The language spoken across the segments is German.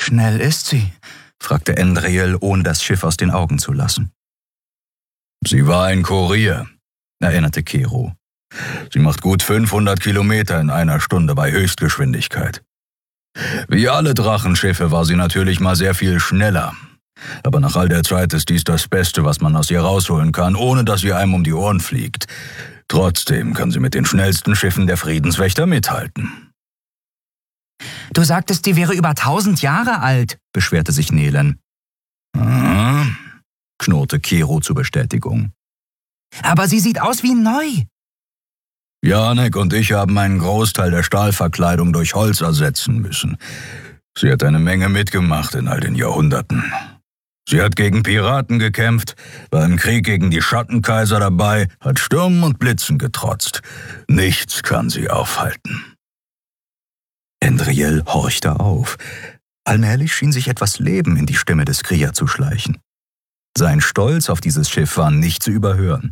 schnell ist sie?« fragte Endriel, ohne das Schiff aus den Augen zu lassen. »Sie war ein Kurier«, erinnerte Kero. »Sie macht gut 500 Kilometer in einer Stunde bei Höchstgeschwindigkeit. Wie alle Drachenschiffe war sie natürlich mal sehr viel schneller. Aber nach all der Zeit ist dies das Beste, was man aus ihr rausholen kann, ohne dass sie einem um die Ohren fliegt. Trotzdem kann sie mit den schnellsten Schiffen der Friedenswächter mithalten.« »Du sagtest, die wäre über 1000 Jahre alt«, beschwerte sich Nelen. »Mhm«, knurrte Kero zur Bestätigung. »Aber sie sieht aus wie neu.« »Janek und ich haben einen Großteil der Stahlverkleidung durch Holz ersetzen müssen. Sie hat eine Menge mitgemacht in all den Jahrhunderten. Sie hat gegen Piraten gekämpft, war im Krieg gegen die Schattenkaiser dabei, hat Stürmen und Blitzen getrotzt. Nichts kann sie aufhalten.« Endriel horchte auf. Allmählich schien sich etwas Leben in die Stimme des Kria zu schleichen. Sein Stolz auf dieses Schiff war nicht zu überhören.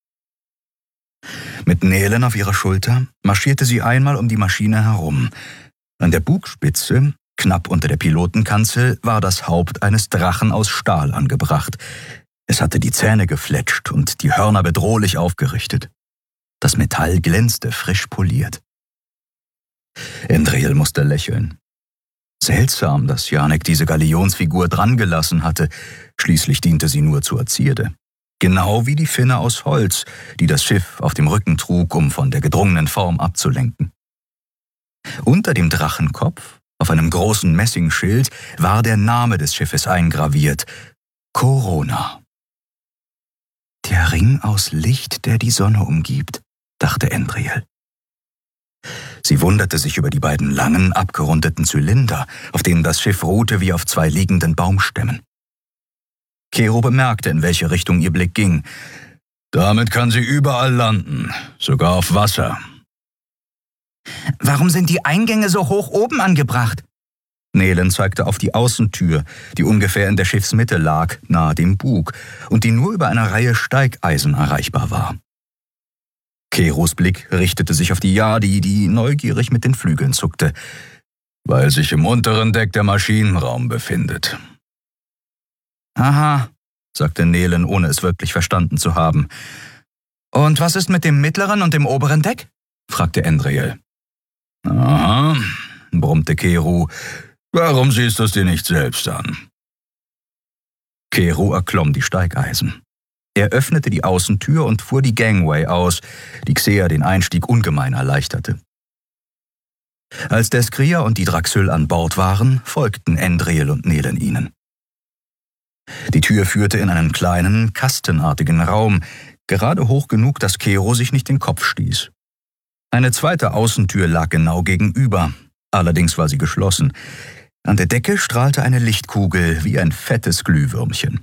Mit Nelen auf ihrer Schulter marschierte sie einmal um die Maschine herum. An der Bugspitze, knapp unter der Pilotenkanzel, war das Haupt eines Drachen aus Stahl angebracht. Es hatte die Zähne gefletscht und die Hörner bedrohlich aufgerichtet. Das Metall glänzte frisch poliert. Endriel musste lächeln. Seltsam, dass Janek diese Galionsfigur drangelassen hatte. Schließlich diente sie nur zur Zierde. Genau wie die Finne aus Holz, die das Schiff auf dem Rücken trug, um von der gedrungenen Form abzulenken. Unter dem Drachenkopf, auf einem großen Messingschild, war der Name des Schiffes eingraviert: Corona. »Der Ring aus Licht, der die Sonne umgibt«, dachte Endriel. Sie wunderte sich über die beiden langen, abgerundeten Zylinder, auf denen das Schiff ruhte wie auf 2 liegenden Baumstämmen. Kero bemerkte, in welche Richtung ihr Blick ging. »Damit kann sie überall landen, sogar auf Wasser.« »Warum sind die Eingänge so hoch oben angebracht?« Nelen zeigte auf die Außentür, die ungefähr in der Schiffsmitte lag, nahe dem Bug, und die nur über eine Reihe Steigeisen erreichbar war. Keros Blick richtete sich auf die Yadi, die neugierig mit den Flügeln zuckte. »Weil sich im unteren Deck der Maschinenraum befindet.« »Aha«, sagte Nelen, ohne es wirklich verstanden zu haben. »Und was ist mit dem mittleren und dem oberen Deck?« fragte Endriel. »Aha«, brummte Kero. »Warum siehst du es dir nicht selbst an?« Kero erklomm die Steigeisen. Er öffnete die Außentür und fuhr die Gangway aus, die Xea den Einstieg ungemein erleichterte. Als der Skria und die Draxyl an Bord waren, folgten Endriel und Nelen ihnen. Die Tür führte in einen kleinen, kastenartigen Raum, gerade hoch genug, dass Kero sich nicht den Kopf stieß. Eine zweite Außentür lag genau gegenüber, allerdings war sie geschlossen. An der Decke strahlte eine Lichtkugel wie ein fettes Glühwürmchen.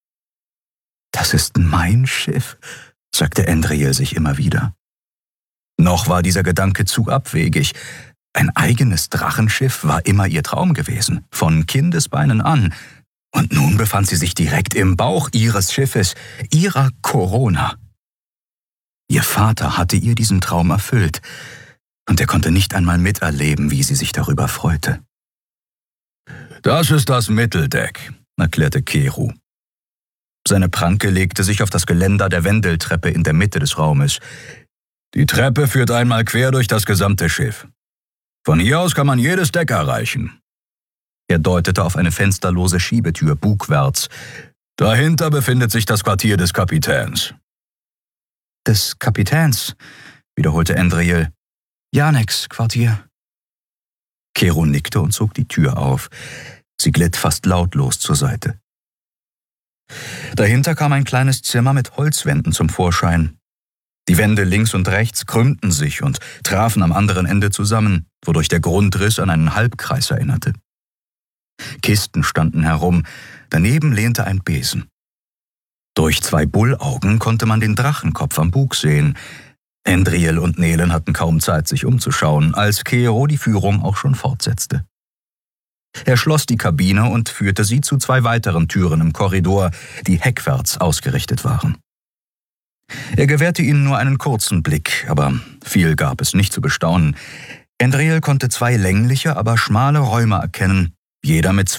»Das ist mein Schiff«, sagte Endriel sich immer wieder. Noch war dieser Gedanke zu abwegig. Ein eigenes Drachenschiff war immer ihr Traum gewesen, von Kindesbeinen an. Und nun befand sie sich direkt im Bauch ihres Schiffes, ihrer Corona. Ihr Vater hatte ihr diesen Traum erfüllt, und er konnte nicht einmal miterleben, wie sie sich darüber freute. »Das ist das Mitteldeck«, erklärte Kero. Seine Pranke legte sich auf das Geländer der Wendeltreppe in der Mitte des Raumes. »Die Treppe führt einmal quer durch das gesamte Schiff. Von hier aus kann man jedes Deck erreichen.« Er deutete auf eine fensterlose Schiebetür bugwärts. »Dahinter befindet sich das Quartier des Kapitäns.« »Des Kapitäns«, wiederholte Endriel. »Janeks Quartier.« Kero nickte und zog die Tür auf. Sie glitt fast lautlos zur Seite. Dahinter kam ein kleines Zimmer mit Holzwänden zum Vorschein. Die Wände links und rechts krümmten sich und trafen am anderen Ende zusammen, wodurch der Grundriss an einen Halbkreis erinnerte. Kisten standen herum, daneben lehnte ein Besen. Durch 2 Bullaugen konnte man den Drachenkopf am Bug sehen. Endriel und Nelen hatten kaum Zeit, sich umzuschauen, als Kero die Führung auch schon fortsetzte. Er schloss die Kabine und führte sie zu 2 weiteren Türen im Korridor, die heckwärts ausgerichtet waren. Er gewährte ihnen nur einen kurzen Blick, aber viel gab es nicht zu bestaunen. Endriel konnte 2 längliche, aber schmale Räume erkennen, jeder mit